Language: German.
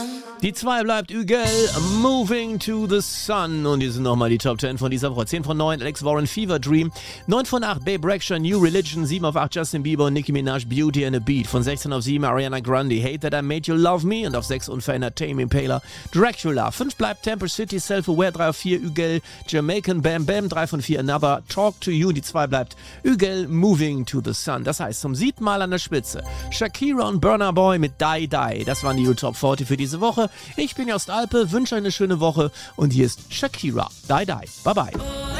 Die 2 bleibt Ügel, Moving to the Sun. Und hier sind nochmal die Top 10 von dieser Woche. 10 von 9, Alex Warren, Fever Dream. 9 von 8, Babe Rexha, New Religion. 7 auf 8, Justin Bieber und Nicki Minaj, Beauty and a Beat. Von 16 auf 7, Ariana Grande, Hate That I Made You Love Me. Und auf 6 unverändert, Tame Impala, Dracula. 5 bleibt Temper City, Self-Aware. 3 auf 4, Ügel, Jamaican Bam Bam. 3 von 4, Another, Talk to You. Die 2 bleibt Ügel, Moving to the Sun. Das heißt, zum 7. Mal an der Spitze. Shakira und Burna Boy mit Die Die. Das waren die Top 40 für diese Woche. Ich bin Jost Alpe, wünsche eine schöne Woche und hier ist Shakira. Die Die. Bye bye.